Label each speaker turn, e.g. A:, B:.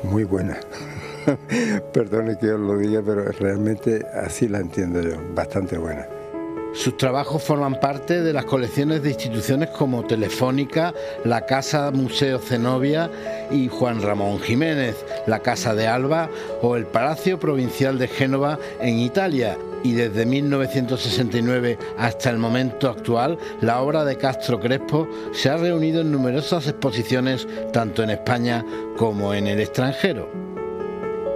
A: Muy buena. Perdone que os lo diga, pero realmente así la entiendo yo, bastante buena.
B: Sus trabajos forman parte de las colecciones de instituciones como Telefónica, la Casa Museo Zenobia y Juan Ramón Jiménez, la Casa de Alba o el Palacio Provincial de Génova en Italia. Y desde 1969 hasta el momento actual, la obra de Castro Crespo se ha reunido en numerosas exposiciones tanto en España como en el extranjero.